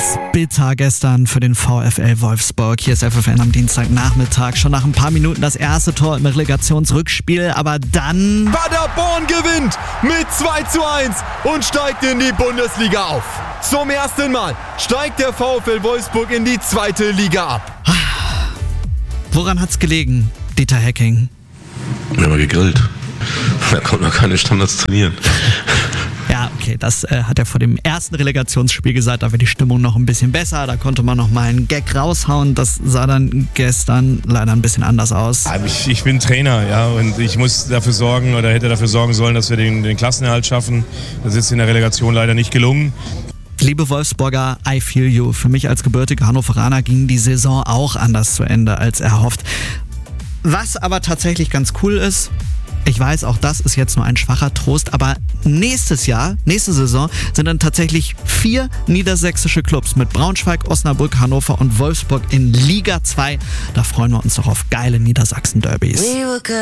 Bitter gestern für den VfL Wolfsburg. Hier ist FFN am Dienstagnachmittag. Schon nach ein paar Minuten das erste Tor im Relegationsrückspiel, aber dann... Paderborn gewinnt mit 2:1 und steigt in die Bundesliga auf. Zum ersten Mal steigt der VfL Wolfsburg in die 2. Liga ab. Woran hat's gelegen, Dieter Hecking? Wir haben gegrillt. Da konnte man keine Standards trainieren. Ja, okay, das hat er vor dem ersten Relegationsspiel gesagt, da war die Stimmung noch ein bisschen besser, da konnte man noch mal einen Gag raushauen, das sah dann gestern leider ein bisschen anders aus. Ich bin Trainer, ja, und ich muss dafür sorgen oder hätte dafür sorgen sollen, dass wir den Klassenerhalt schaffen. Das ist in der Relegation leider nicht gelungen. Liebe Wolfsburger, I feel you. Für mich als gebürtiger Hannoveraner ging die Saison auch anders zu Ende als erhofft. Was aber tatsächlich ganz cool ist, ich weiß, auch das ist jetzt nur ein schwacher Trost, aber nächste Saison sind dann tatsächlich 4 niedersächsische Clubs mit Braunschweig, Osnabrück, Hannover und Wolfsburg in Liga 2. Da freuen wir uns doch auf geile Niedersachsen-Derbys.